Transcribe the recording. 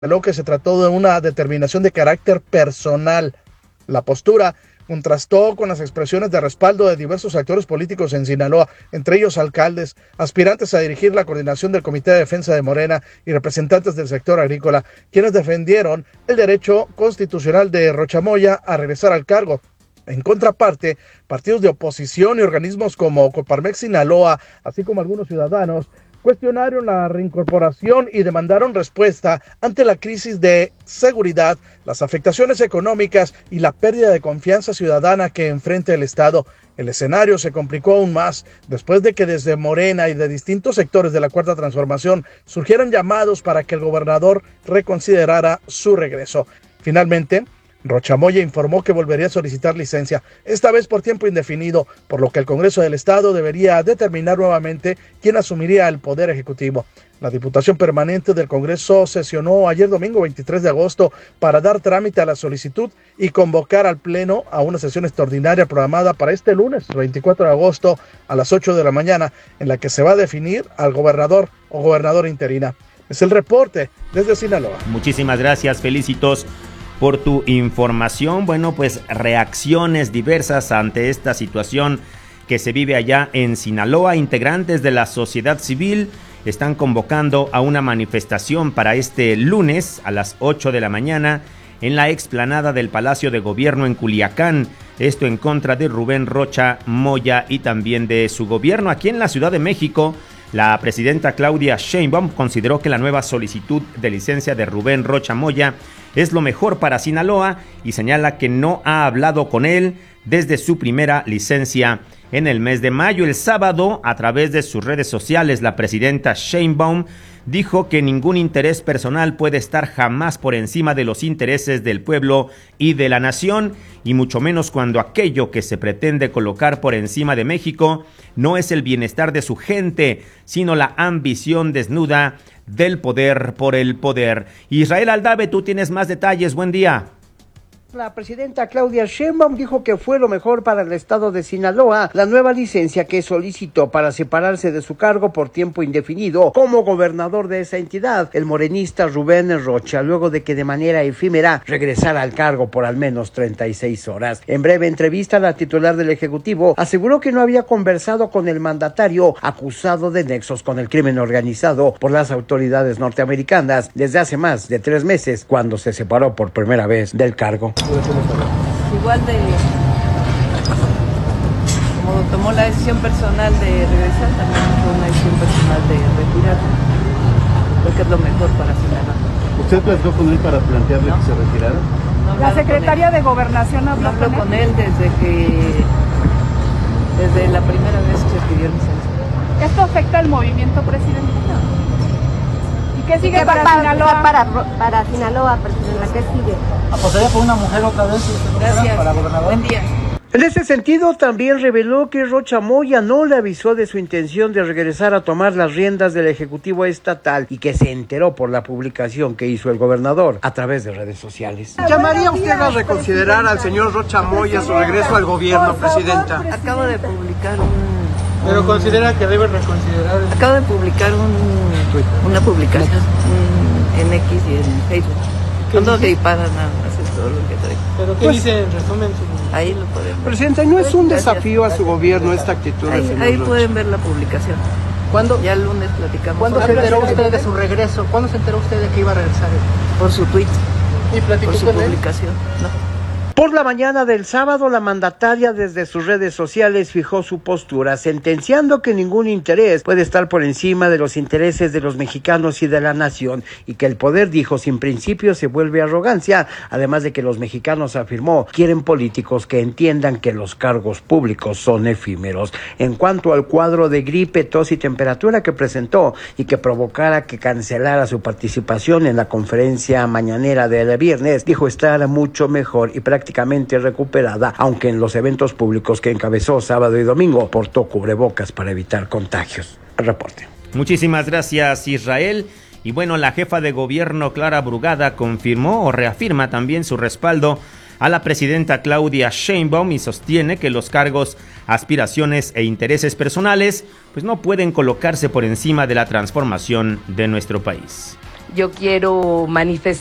señaló que se trató de una determinación de carácter personal. La postura contrastó con las expresiones de respaldo de diversos actores políticos en Sinaloa, entre ellos alcaldes, aspirantes a dirigir la coordinación del Comité de Defensa de Morena y representantes del sector agrícola, quienes defendieron el derecho constitucional de Rocha Moya a regresar al cargo. En contraparte, partidos de oposición y organismos como Coparmex Sinaloa, así como algunos ciudadanos, cuestionaron la reincorporación y demandaron respuesta ante la crisis de seguridad, las afectaciones económicas y la pérdida de confianza ciudadana que enfrenta el Estado. El escenario se complicó aún más después de que desde Morena y de distintos sectores de la Cuarta Transformación surgieran llamados para que el gobernador reconsiderara su regreso. Finalmente, Rocha Moya informó que volvería a solicitar licencia, esta vez por tiempo indefinido, por lo que el Congreso del Estado debería determinar nuevamente quién asumiría el Poder Ejecutivo. La Diputación Permanente del Congreso sesionó ayer domingo 23 de agosto para dar trámite a la solicitud y convocar al Pleno a una sesión extraordinaria programada para este lunes 24 de agosto a las 8 de la mañana, en la que se va a definir al gobernador o gobernadora interina. Es el reporte desde Sinaloa. Muchísimas gracias, Felicitos, por tu información. Bueno, pues reacciones diversas ante esta situación que se vive allá en Sinaloa. Integrantes de la sociedad civil están convocando a una manifestación para este lunes a las 8 de la mañana en la explanada del Palacio de Gobierno en Culiacán. Esto en contra de Rubén Rocha Moya y también de su gobierno. Aquí en la Ciudad de México, la presidenta Claudia Sheinbaum consideró que la nueva solicitud de licencia de Rubén Rocha Moya es lo mejor para Sinaloa y señala que no ha hablado con él desde su primera licencia en el mes de mayo. El sábado, a través de sus redes sociales, la presidenta Sheinbaum dijo que ningún interés personal puede estar jamás por encima de los intereses del pueblo y de la nación, y mucho menos cuando aquello que se pretende colocar por encima de México no es el bienestar de su gente, sino la ambición desnuda del poder por el poder. Israel Aldave, tú tienes más detalles. Buen día. La presidenta Claudia Sheinbaum dijo que fue lo mejor para el estado de Sinaloa la nueva licencia que solicitó para separarse de su cargo por tiempo indefinido como gobernador de esa entidad, el morenista Rubén Rocha, luego de que de manera efímera regresara al cargo por al menos 36 horas. En breve entrevista, la titular del Ejecutivo aseguró que no había conversado con el mandatario acusado de nexos con el crimen organizado por las autoridades norteamericanas desde hace más de 3 meses, cuando se separó por primera vez del cargo. Igual de como tomó la decisión personal de regresar, también fue una decisión personal de retirar, porque es lo mejor para Sinaloa. ¿Usted platicó con él para plantearle que se retirara? No, la secretaria de Gobernación habló con él desde la primera vez que pidió licencia. ¿Esto afecta al movimiento presidencial? ¿Qué sigue para Sinaloa? Para Sinaloa, presidenta, ¿qué sigue? ¿Apostaría por una mujer otra vez? Gracias. Para gobernador. Buen día. En ese sentido, también reveló que Rocha Moya no le avisó de su intención de regresar a tomar las riendas del Ejecutivo Estatal y que se enteró por la publicación que hizo el gobernador a través de redes sociales. ¿Llamaría usted a reconsiderar al señor Rocha Moya su regreso al gobierno, presidenta? Acabo de publicar ¿Pero considera que debe reconsiderar? Acabo de publicar una publicación en X y en Facebook. Cuando se dispara nada más es todo lo que traigo. ¿Pero qué dice en resumen? Ahí lo podemos ver. Presidenta, ¿no es un desafío a su gobierno esta actitud? Ahí pueden ver la publicación. ¿Cuándo? Ya el lunes platicamos. ¿Cuándo se enteró usted de su regreso? ¿Cuándo se enteró usted de que iba a regresar? Por su tweet. ¿Y platicó por su con él? publicación? No. Por la mañana del sábado, la mandataria desde sus redes sociales fijó su postura, sentenciando que ningún interés puede estar por encima de los intereses de los mexicanos y de la nación, y que el poder, dijo, sin principios se vuelve arrogancia, además de que los mexicanos, afirmó, quieren políticos que entiendan que los cargos públicos son efímeros. En cuanto al cuadro de gripe, tos y temperatura que presentó y que provocara que cancelara su participación en la conferencia mañanera del viernes, dijo estar mucho mejor y prácticamente recuperada, aunque en los eventos públicos que encabezó sábado y domingo portó cubrebocas para evitar contagios. El reporte. Muchísimas gracias, Israel. Y bueno, la jefa de gobierno Clara Brugada confirmó o reafirma también su respaldo a la presidenta Claudia Sheinbaum y sostiene que los cargos, aspiraciones e intereses personales pues no pueden colocarse por encima de la transformación de nuestro país. yo quiero manifestar